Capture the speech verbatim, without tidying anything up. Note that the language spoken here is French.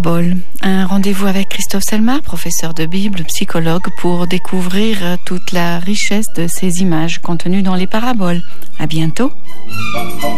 paraboles. Un rendez-vous avec Christophe Selmar, professeur de Bible, psychologue, pour découvrir toute la richesse de ces images contenues dans les paraboles. À bientôt.